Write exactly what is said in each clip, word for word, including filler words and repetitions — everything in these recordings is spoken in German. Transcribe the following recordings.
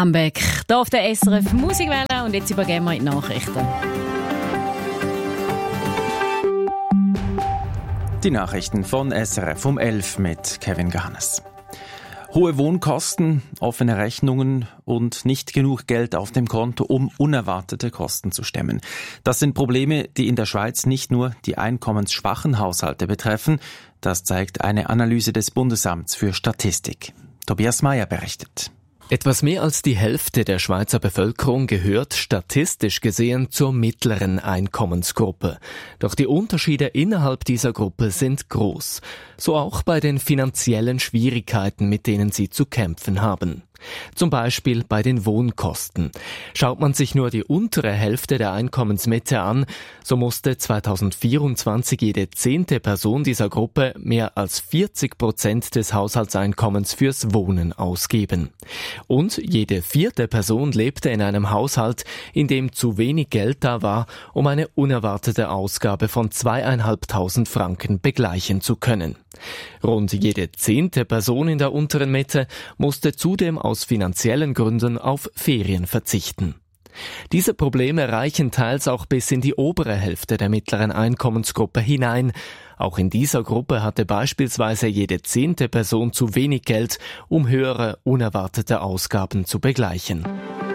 Ambeck, hier auf der S R F Musikwelle und jetzt übergeben wir in die Nachrichten. Die Nachrichten von S R F um elf mit Kevin Gahanes. Hohe Wohnkosten, offene Rechnungen und nicht genug Geld auf dem Konto, um unerwartete Kosten zu stemmen. Das sind Probleme, die in der Schweiz nicht nur die einkommensschwachen Haushalte betreffen. Das zeigt eine Analyse des Bundesamts für Statistik. Tobias Meyer berichtet. Etwas mehr als die Hälfte der Schweizer Bevölkerung gehört statistisch gesehen zur mittleren Einkommensgruppe. Doch die Unterschiede innerhalb dieser Gruppe sind groß. So auch bei den finanziellen Schwierigkeiten, mit denen sie zu kämpfen haben. Zum Beispiel bei den Wohnkosten. Schaut man sich nur die untere Hälfte der Einkommensmitte an, so musste zweitausendvierundzwanzig jede zehnte Person dieser Gruppe mehr als vierzig Prozent des Haushaltseinkommens fürs Wohnen ausgeben. Und jede vierte Person lebte in einem Haushalt, in dem zu wenig Geld da war, um eine unerwartete Ausgabe von zweieinhalbtausend Franken begleichen zu können. Rund jede zehnte Person in der unteren Mitte musste zudem aus finanziellen Gründen auf Ferien verzichten. Diese Probleme reichen teils auch bis in die obere Hälfte der mittleren Einkommensgruppe hinein. Auch in dieser Gruppe hatte beispielsweise jede zehnte Person zu wenig Geld, um höhere unerwartete Ausgaben zu begleichen.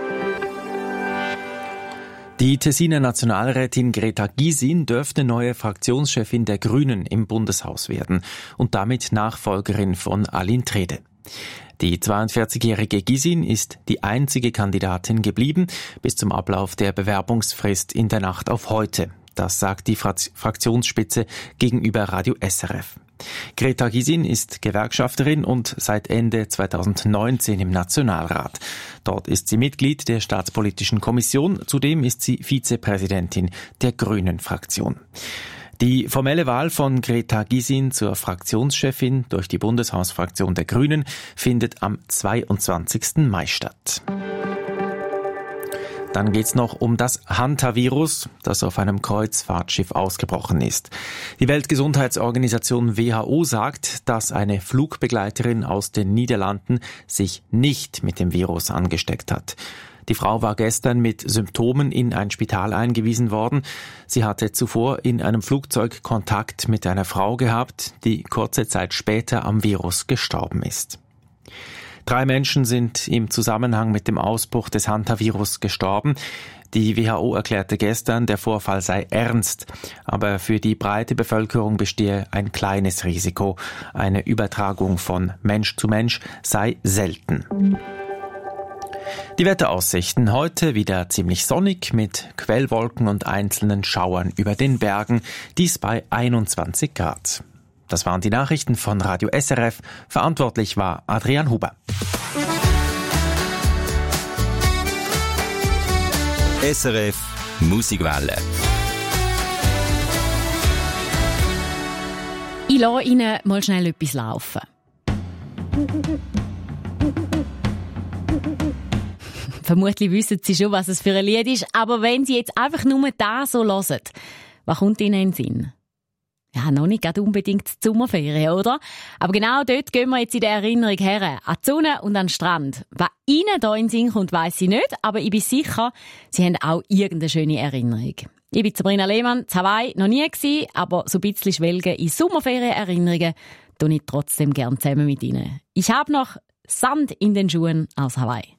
Die Tessiner Nationalrätin Greta Gysin dürfte neue Fraktionschefin der Grünen im Bundeshaus werden und damit Nachfolgerin von Aline Trede. Die zweiundvierzigjährige Gysin ist die einzige Kandidatin geblieben bis zum Ablauf der Bewerbungsfrist in der Nacht auf heute. Das sagt die Fraktionsspitze gegenüber Radio S R F. Greta Gysin ist Gewerkschafterin und seit Ende zweitausendneunzehn im Nationalrat. Dort ist sie Mitglied der Staatspolitischen Kommission. Zudem ist sie Vizepräsidentin der Grünen-Fraktion. Die formelle Wahl von Greta Gysin zur Fraktionschefin durch die Bundeshausfraktion der Grünen findet am zweiundzwanzigsten Mai statt. Dann geht's noch um das Hantavirus, das auf einem Kreuzfahrtschiff ausgebrochen ist. Die Weltgesundheitsorganisation W H O sagt, dass eine Flugbegleiterin aus den Niederlanden sich nicht mit dem Virus angesteckt hat. Die Frau war gestern mit Symptomen in ein Spital eingewiesen worden. Sie hatte zuvor in einem Flugzeug Kontakt mit einer Frau gehabt, die kurze Zeit später am Virus gestorben ist. Drei Menschen sind im Zusammenhang mit dem Ausbruch des Hantavirus gestorben. Die W H O erklärte gestern, der Vorfall sei ernst, aber für die breite Bevölkerung bestehe ein kleines Risiko. Eine Übertragung von Mensch zu Mensch sei selten. Die Wetteraussichten heute wieder ziemlich sonnig mit Quellwolken und einzelnen Schauern über den Bergen, dies bei einundzwanzig Grad. Das waren die Nachrichten von Radio S R F. Verantwortlich war Adrian Huber. S R F Musikwelle. Ich lasse Ihnen mal schnell etwas laufen. Vermutlich wissen Sie schon, was es für ein Lied ist, aber wenn Sie jetzt einfach nur das so hören, was kommt Ihnen in den Sinn? Ja, noch nicht gerade unbedingt die Sommerferien, oder? Aber genau dort gehen wir jetzt in der Erinnerung her, an die Sonne und an den Strand. Was Ihnen da in den Sinn kommt, weiss ich nicht, aber ich bin sicher, Sie haben auch irgendeine schöne Erinnerung. Ich bin Sabrina Lehmann, in Hawaii noch nie gewesen, aber so ein bisschen schwelgen in Sommerferien-Erinnerungen tue ich trotzdem gern zusammen mit Ihnen. Ich habe noch Sand in den Schuhen aus Hawaii.